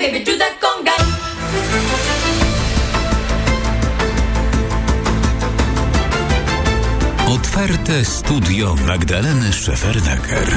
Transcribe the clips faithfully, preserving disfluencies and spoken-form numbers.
give it to the conga. Otwarte studio Magdaleny Szefernaker.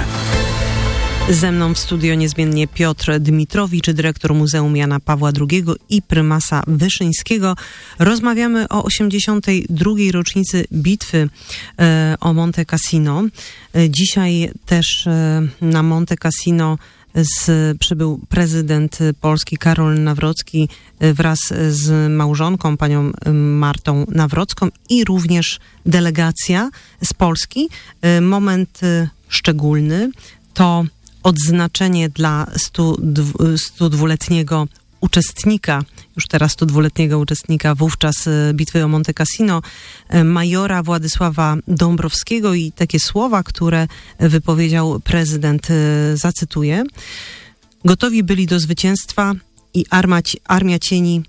Ze mną w studio niezmiennie Piotr Dmitrowicz, dyrektor Muzeum Jana Pawła drugiego i prymasa Wyszyńskiego. Rozmawiamy o osiemdziesiątej drugiej rocznicy bitwy e, o Monte Cassino. E, dzisiaj też e, na Monte Cassino z, przybył prezydent Polski Karol Nawrocki e, wraz z małżonką, panią Martą Nawrocką, i również delegacja z Polski. E, moment e, szczególny to odznaczenie dla stu dwuletniego uczestnika, już teraz stu dwuletniego uczestnika wówczas bitwy o Monte Cassino, majora Władysława Dąbrowskiego, i takie słowa, które wypowiedział prezydent, zacytuję: gotowi byli do zwycięstwa i armia, armia cieni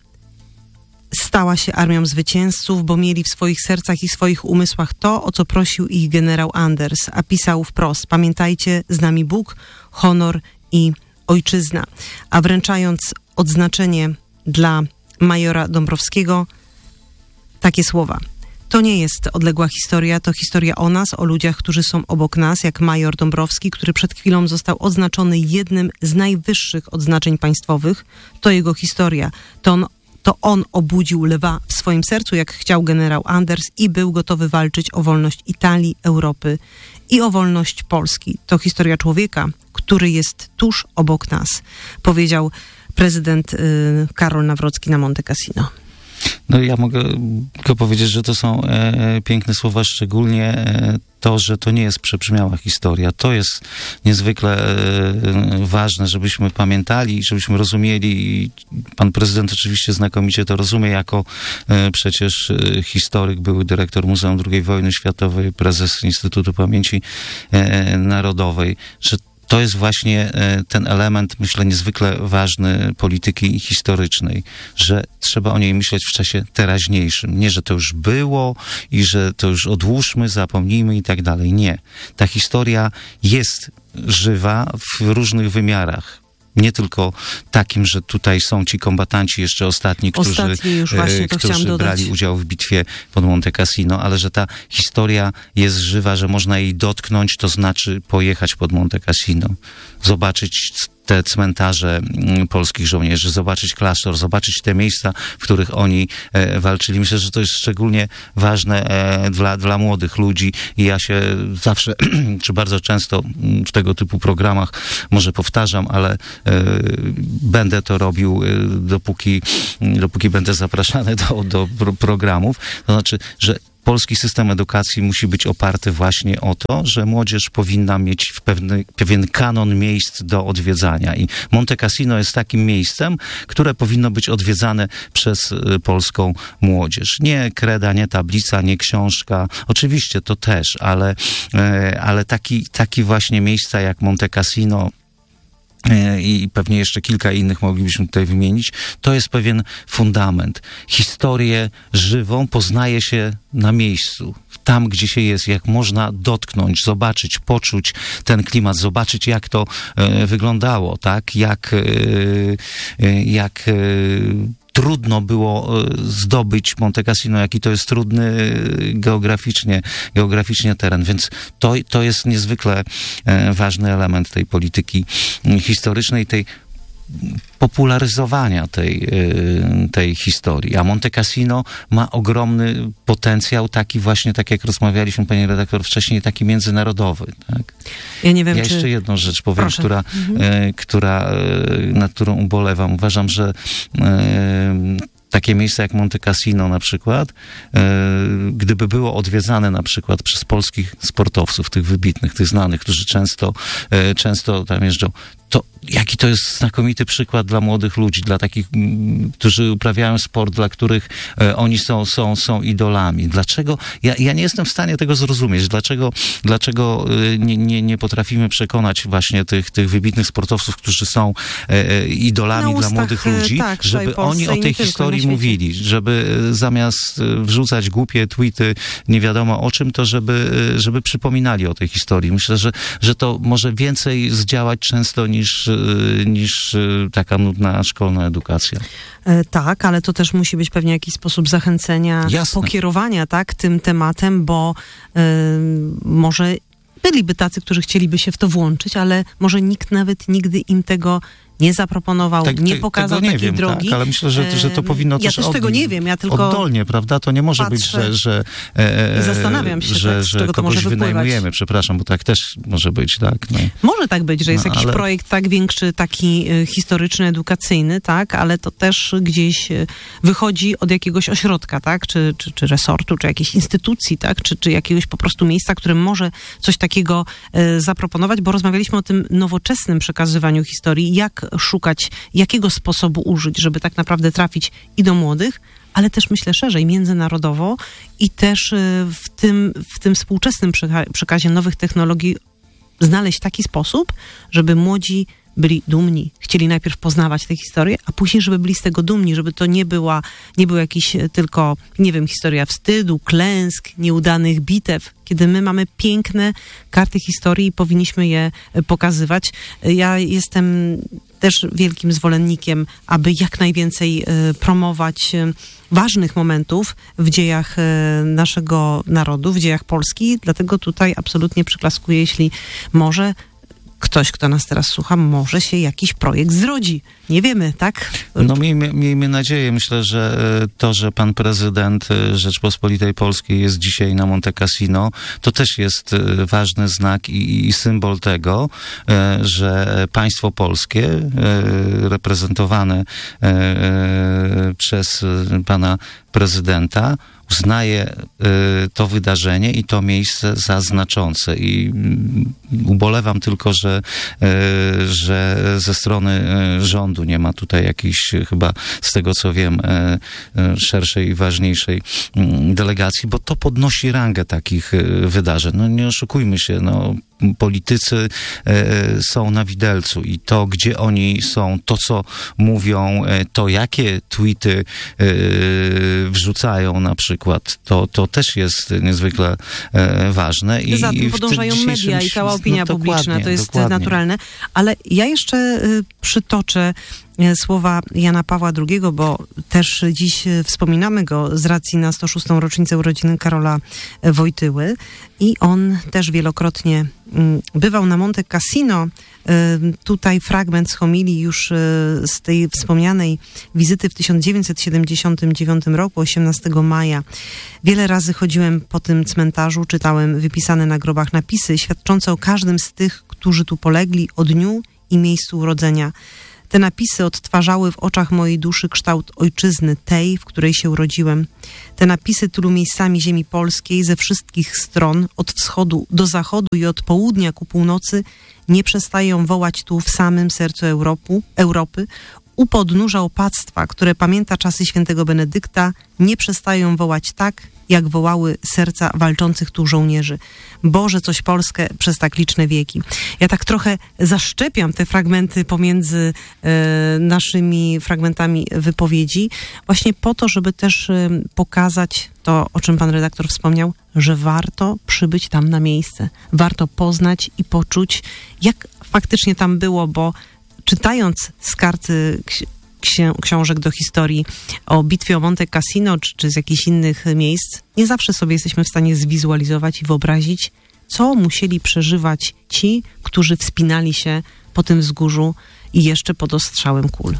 stała się armią zwycięzców, bo mieli w swoich sercach i swoich umysłach to, o co prosił ich generał Anders, a pisał wprost: pamiętajcie, z nami Bóg, honor i ojczyzna. A wręczając odznaczenie dla majora Dąbrowskiego, takie słowa: to nie jest odległa historia, to historia o nas, o ludziach, którzy są obok nas, jak major Dąbrowski, który przed chwilą został odznaczony jednym z najwyższych odznaczeń państwowych. To jego historia. To on To on obudził lwa w swoim sercu, jak chciał generał Anders, i był gotowy walczyć o wolność Italii, Europy i o wolność Polski. To historia człowieka, który jest tuż obok nas, powiedział prezydent y, Karol Nawrocki na Monte Cassino. No ja mogę tylko powiedzieć, że to są e, piękne słowa, szczególnie e, to, że to nie jest przebrzmiała historia. To jest niezwykle e, ważne, żebyśmy pamiętali, żebyśmy rozumieli. I pan prezydent oczywiście znakomicie to rozumie, jako e, przecież e, historyk, były dyrektor Muzeum drugiej Wojny Światowej, prezes Instytutu Pamięci e, Narodowej, że to jest właśnie ten element, myślę, niezwykle ważny polityki historycznej, że trzeba o niej myśleć w czasie teraźniejszym. Nie, że to już było i że to już odłóżmy, zapomnijmy i tak dalej. Nie. Ta historia jest żywa w różnych wymiarach. Nie tylko takim, że tutaj są ci kombatanci jeszcze ostatni, którzy, już właśnie, to którzy brali udział w bitwie pod Monte Cassino, ale że ta historia jest żywa, że można jej dotknąć, to znaczy pojechać pod Monte Cassino, zobaczyć te cmentarze polskich żołnierzy, zobaczyć klasztor, zobaczyć te miejsca, w których oni e, walczyli. Myślę, że to jest szczególnie ważne e, dla, dla młodych ludzi i ja się zawsze, czy bardzo często w tego typu programach może powtarzam, ale e, będę to robił, e, dopóki, dopóki będę zapraszany do, do pro, programów. To znaczy, że polski system edukacji musi być oparty właśnie o to, że młodzież powinna mieć pewny, pewien kanon miejsc do odwiedzania. I Monte Cassino jest takim miejscem, które powinno być odwiedzane przez polską młodzież. Nie kreda, nie tablica, nie książka. Oczywiście to też, ale, ale taki, taki właśnie miejsca jak Monte Cassino i pewnie jeszcze kilka innych moglibyśmy tutaj wymienić, to jest pewien fundament. Historię żywą poznaje się na miejscu, tam gdzie się jest, jak można dotknąć, zobaczyć, poczuć ten klimat, zobaczyć jak to e, wyglądało, tak? Jak, e, jak e, trudno było zdobyć Monte Cassino, jaki to jest trudny geograficznie, geograficznie teren, więc to, to jest niezwykle ważny element tej polityki historycznej, tej popularyzowania tej, tej historii. A Monte Cassino ma ogromny potencjał, taki właśnie, tak jak rozmawialiśmy, pani redaktor, wcześniej, taki międzynarodowy. Tak? Ja nie wiem, ja czy... jeszcze jedną rzecz powiem, Proszę. która, mhm. która, nad którą ubolewam. Uważam, że takie miejsca jak Monte Cassino na przykład, gdyby było odwiedzane na przykład przez polskich sportowców, tych wybitnych, tych znanych, którzy często, często tam jeżdżą, to jaki to jest znakomity przykład dla młodych ludzi, dla takich, którzy uprawiają sport, dla których e, oni są, są, są idolami. Dlaczego? Ja, ja nie jestem w stanie tego zrozumieć. Dlaczego, dlaczego e, nie, nie, nie potrafimy przekonać właśnie tych, tych wybitnych sportowców, którzy są e, idolami ustach, dla młodych ludzi, tak, żeby oni o tej historii mówili, żeby zamiast wrzucać głupie tweety, nie wiadomo o czym, to żeby, żeby przypominali o tej historii. Myślę, że, że to może więcej zdziałać często niż niż taka nudna szkolna edukacja. Tak, ale to też musi być pewnie jakiś sposób zachęcenia, Jasne. pokierowania, tak, tym tematem, bo y, może byliby tacy, którzy chcieliby się w to włączyć, ale może nikt nawet nigdy im tego nie zaproponował, tak, nie te, pokazał nie takiej wiem, drogi. Tak, ale myślę, że, że to powinno ja też, też od, tego nie wiem, ja tylko oddolnie, prawda? To nie może być, że, że, e, i zastanawiam się, że, tak, z że czego to kogoś może wypływać. wynajmujemy, przepraszam, bo tak też może być, tak? No. Może tak być, że jest No, jakiś ale... projekt tak większy, taki y, historyczny, edukacyjny, tak, ale to też gdzieś y, wychodzi od jakiegoś ośrodka, tak, czy, czy, czy resortu, czy jakiejś instytucji, tak, czy, czy jakiegoś po prostu miejsca, które może coś takiego y, zaproponować, bo rozmawialiśmy o tym nowoczesnym przekazywaniu historii, jak szukać, jakiego sposobu użyć, żeby tak naprawdę trafić i do młodych, ale też myślę szerzej, międzynarodowo i też w tym, w tym współczesnym przekazie nowych technologii znaleźć taki sposób, żeby młodzi byli dumni, chcieli najpierw poznawać tę historię, a później, żeby byli z tego dumni, żeby to nie była, nie był jakiś tylko, nie wiem, historia wstydu, klęsk, nieudanych bitew, kiedy my mamy piękne karty historii i powinniśmy je pokazywać. Ja jestem też wielkim zwolennikiem, aby jak najwięcej promować ważnych momentów w dziejach naszego narodu, w dziejach Polski, dlatego tutaj absolutnie przyklaskuję, jeśli może ktoś, kto nas teraz słucha, może się jakiś projekt zrodzi. Nie wiemy, tak? No miejmy, miejmy nadzieję. Myślę, że to, że pan prezydent Rzeczpospolitej Polskiej jest dzisiaj na Monte Cassino, to też jest ważny znak i, i symbol tego, że państwo polskie reprezentowane przez pana prezydenta uznaje y, to wydarzenie i to miejsce za znaczące i y, ubolewam tylko, że, y, że ze strony y, rządu nie ma tutaj jakiejś y, chyba z tego co wiem y, y, szerszej i ważniejszej y, delegacji, bo to podnosi rangę takich y, wydarzeń. No nie oszukujmy się, no politycy e, są na widelcu i to, gdzie oni są, to, co mówią, e, to, jakie tweety e, wrzucają na przykład, to, to też jest niezwykle e, ważne. I, Za tym podążają media i cała opinia no, publiczna, to jest dokładnie. naturalne. Ale ja jeszcze y, przytoczę słowa Jana Pawła drugiego, bo też dziś wspominamy go z racji na sto szóstą rocznicę urodziny Karola Wojtyły i on też wielokrotnie bywał na Monte Cassino. Tutaj fragment z homilii już z tej wspomnianej wizyty w tysiąc dziewięćset siedemdziesiątym dziewiątym roku, osiemnastego maja. Wiele razy chodziłem po tym cmentarzu, czytałem wypisane na grobach napisy świadczące o każdym z tych, którzy tu polegli, o dniu i miejscu urodzenia. Te napisy odtwarzały w oczach mojej duszy kształt ojczyzny, tej, w której się urodziłem. Te napisy tylu miejscami ziemi polskiej ze wszystkich stron, od wschodu do zachodu i od południa ku północy, nie przestają wołać tu w samym sercu Europy, Europy, u podnóża opactwa, które pamięta czasy świętego Benedykta, nie przestają wołać tak, jak wołały serca walczących tu żołnierzy. Boże, coś Polskę przez tak liczne wieki. Ja tak trochę zaszczepiam te fragmenty pomiędzy e, naszymi fragmentami wypowiedzi, właśnie po to, żeby też e, pokazać to, o czym pan redaktor wspomniał, że warto przybyć tam na miejsce. Warto poznać i poczuć, jak faktycznie tam było, bo czytając z karty ksi- książek do historii o bitwie o Monte Cassino, czy, czy z jakichś innych miejsc, nie zawsze sobie jesteśmy w stanie zwizualizować i wyobrazić, co musieli przeżywać ci, którzy wspinali się po tym wzgórzu i jeszcze pod ostrzałem kul.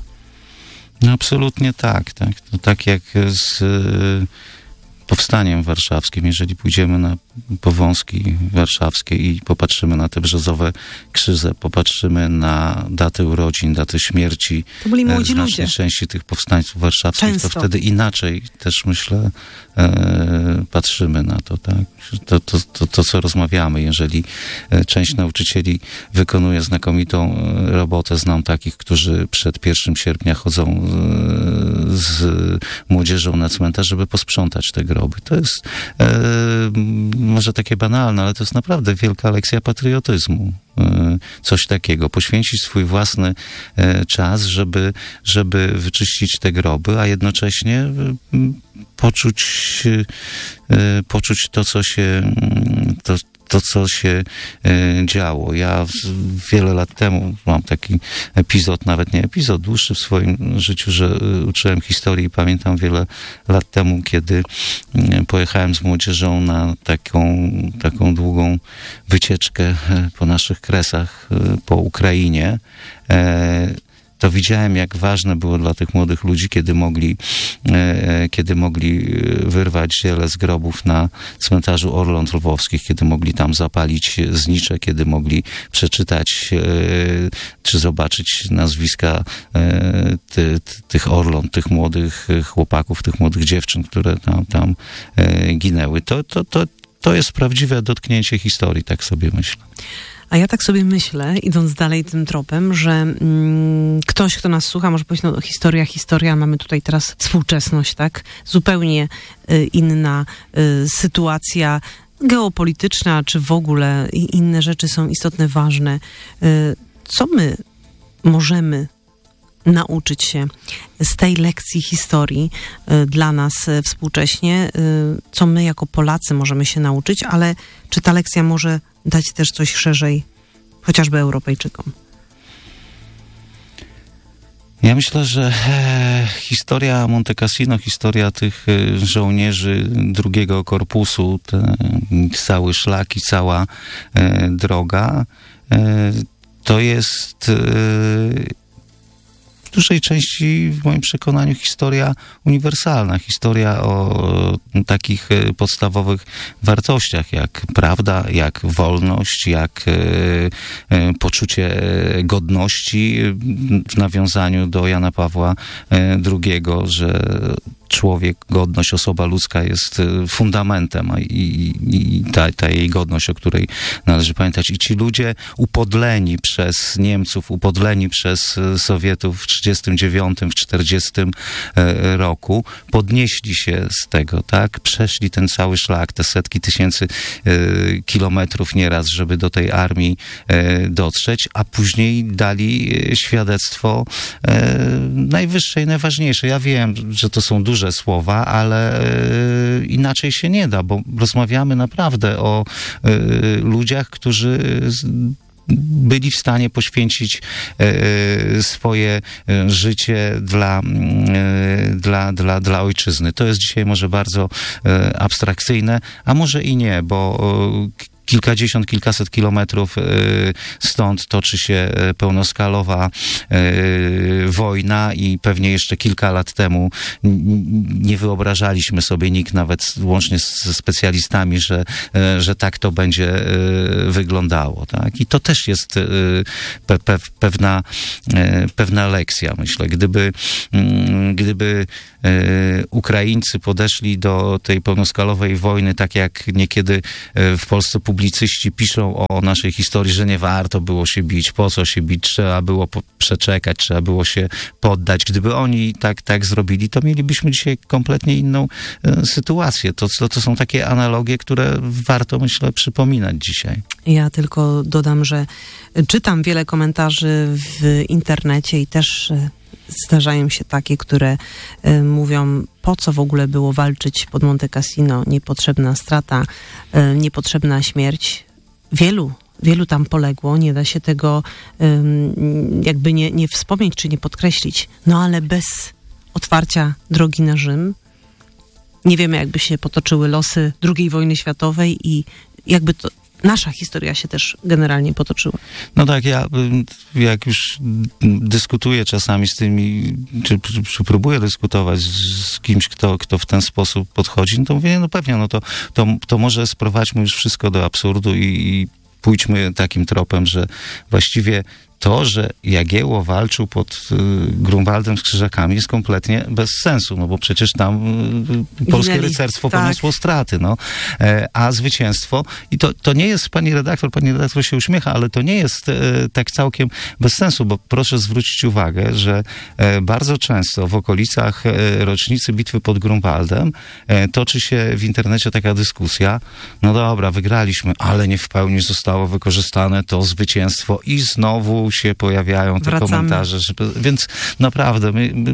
No absolutnie tak, tak. To tak jak z y, powstaniem warszawskim. Jeżeli pójdziemy na Powązki warszawskie i popatrzymy na te brzozowe krzyże, popatrzymy na datę urodzin, datę śmierci to byli młodzi znacznej ludzie. części tych powstańców warszawskich, Często. to wtedy inaczej też myślę e, patrzymy na to, tak? To, to, to, to, co rozmawiamy. Jeżeli część nauczycieli wykonuje znakomitą robotę, znam takich, którzy przed pierwszego sierpnia chodzą e, z młodzieżą na cmentarz, żeby posprzątać te groby. To jest e, może takie banalne, ale to jest naprawdę wielka lekcja patriotyzmu. coś takiego, poświęcić swój własny czas, żeby, żeby wyczyścić te groby, a jednocześnie poczuć, poczuć to, co się, to, to, co się y, działo. Ja wiele lat temu mam taki epizod, nawet nie epizod, dłuższy w swoim życiu, że y, uczyłem historii i pamiętam wiele lat temu, kiedy y, pojechałem z młodzieżą na taką, taką długą wycieczkę y, po naszych kresach, y, po Ukrainie. Y, to widziałem, jak ważne było dla tych młodych ludzi, kiedy mogli, e, kiedy mogli wyrwać ziele z grobów na cmentarzu Orląt Lwowskich, kiedy mogli tam zapalić znicze, kiedy mogli przeczytać e, czy zobaczyć nazwiska e, ty, ty, tych Orląt, tych młodych chłopaków, tych młodych dziewczyn, które tam, tam e, ginęły. To, to, to, to jest prawdziwe dotknięcie historii, tak sobie myślę. A ja tak sobie myślę, idąc dalej tym tropem, że mm, ktoś, kto nas słucha, może powiedzieć, no historia, historia, mamy tutaj teraz współczesność, tak? Zupełnie y, inna y, sytuacja geopolityczna, czy w ogóle i inne rzeczy są istotne, ważne. Y, co my możemy nauczyć się z tej lekcji historii y, dla nas y, współcześnie, y, co my jako Polacy możemy się nauczyć, ale czy ta lekcja może dać też coś szerzej, chociażby Europejczykom? Ja myślę, że e, historia Monte Cassino, historia tych e, żołnierzy drugiego korpusu, te, cały szlak i cała e, droga, e, to jest e, w dużej części, w moim przekonaniu, historia uniwersalna, historia o takich podstawowych wartościach, jak prawda, jak wolność, jak poczucie godności w nawiązaniu do Jana Pawła drugiego, że człowiek, godność, osoba ludzka jest fundamentem i, i, i ta, ta jej godność, o której należy pamiętać. I ci ludzie upodleni przez Niemców, upodleni przez Sowietów w trzydziestym dziewiątym, w czterdziestym roku, podnieśli się z tego, tak? Przeszli ten cały szlak, te setki tysięcy e, kilometrów nieraz, żeby do tej armii e, dotrzeć, a później dali świadectwo e, najwyższe i najważniejsze. Ja wiem, że to są duże słowa, ale e, inaczej się nie da, bo rozmawiamy naprawdę o e, ludziach, którzy z, byli w stanie poświęcić e, swoje życie dla, e, dla, dla, dla ojczyzny. To jest dzisiaj może bardzo e, abstrakcyjne, a może i nie, bo e, kilkadziesiąt, kilkaset kilometrów stąd toczy się pełnoskalowa wojna i pewnie jeszcze kilka lat temu nie wyobrażaliśmy sobie, nikt nawet łącznie ze specjalistami, że, że tak to będzie wyglądało. Tak? I to też jest pe, pe, pewna, pewna lekcja, myślę. Gdyby, gdyby Ukraińcy podeszli do tej pełnoskalowej wojny tak jak niekiedy w Polsce publicyści piszą o naszej historii, że nie warto było się bić, po co się bić, trzeba było po- przeczekać, trzeba było się poddać. Gdyby oni tak, tak zrobili, to mielibyśmy dzisiaj kompletnie inną e, sytuację. To, to, to są takie analogie, które warto, myślę, przypominać dzisiaj. Ja tylko dodam, że czytam wiele komentarzy w internecie i też zdarzają się takie, które y, mówią, po co w ogóle było walczyć pod Monte Cassino, niepotrzebna strata, y, niepotrzebna śmierć. Wielu, wielu tam poległo, nie da się tego y, jakby nie, nie wspomnieć czy nie podkreślić. No ale bez otwarcia drogi na Rzym nie wiemy, jakby się potoczyły losy drugiej wojny światowej i jakby to nasza historia się też generalnie potoczyła. No tak, ja jak już dyskutuję czasami z tymi, czy, czy próbuję dyskutować z, z kimś, kto, kto w ten sposób podchodzi, no to mówię, no pewnie, no to, to, to może sprowadźmy już wszystko do absurdu i, i pójdźmy takim tropem, że właściwie to, że Jagiełło walczył pod y, Grunwaldem z Krzyżakami jest kompletnie bez sensu, no bo przecież tam y, polskie Ginęli, rycerstwo tak. poniosło straty, no. E, a zwycięstwo, i to, to nie jest, pani redaktor, pani redaktor się uśmiecha, ale to nie jest e, tak całkiem bez sensu, bo proszę zwrócić uwagę, że e, bardzo często w okolicach e, rocznicy bitwy pod Grunwaldem e, toczy się w internecie taka dyskusja, no dobra, wygraliśmy, ale nie w pełni zostało wykorzystane to zwycięstwo i znowu się pojawiają te Wracamy. komentarze, że, więc naprawdę my, my,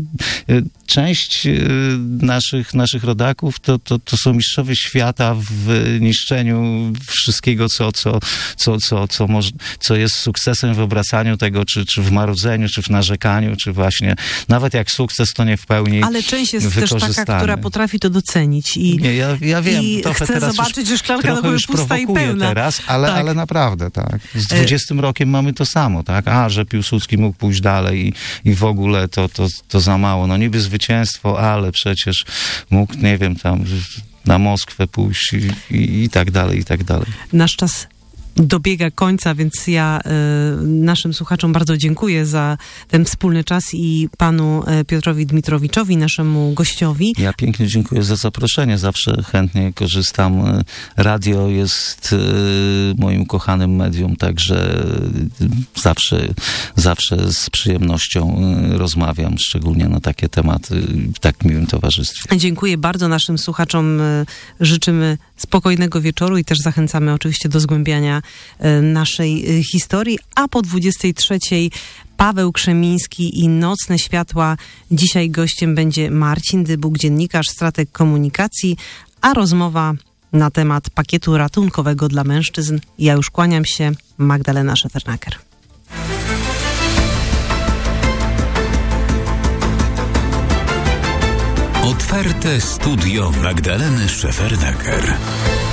część naszych, naszych rodaków to, to, to są mistrzowie świata w niszczeniu wszystkiego, co, co, co, co, co, może, co jest sukcesem w obracaniu tego, czy, czy w marudzeniu, czy w narzekaniu, czy właśnie, nawet jak sukces, to nie w pełni Ale część jest też taka, która potrafi to docenić i, nie, ja, ja wiem, i trochę chce teraz zobaczyć, już, że szklanka do góry już pusta i prowokuje pełna. teraz, ale, Tak. ale naprawdę, tak. Z dwudziestym rokiem mamy to samo, tak. A, że Piłsudski mógł pójść dalej i, i w ogóle to, to, to za mało. No niby zwycięstwo, ale przecież mógł, nie wiem, tam na Moskwę pójść i, i, i tak dalej, i tak dalej. Nasz czas dobiega końca, więc ja y, naszym słuchaczom bardzo dziękuję za ten wspólny czas i panu y, Piotrowi Dmitrowiczowi, naszemu gościowi. Ja pięknie dziękuję za zaproszenie. Zawsze chętnie korzystam. Radio jest y, moim kochanym medium, także zawsze, zawsze z przyjemnością y, rozmawiam, szczególnie na takie tematy w tak miłym towarzystwie. Dziękuję bardzo naszym słuchaczom. y, Życzymy spokojnego wieczoru i też zachęcamy oczywiście do zgłębiania y, naszej y, historii, a po dwudziestej trzeciej Paweł Krzemiński i Nocne Światła. Dzisiaj gościem będzie Marcin Dybuk, dziennikarz, strateg komunikacji, a rozmowa na temat pakietu ratunkowego dla mężczyzn. Ja już kłaniam się, Magdalena Szefernaker. Otwarte studio Magdaleny Szefernaker.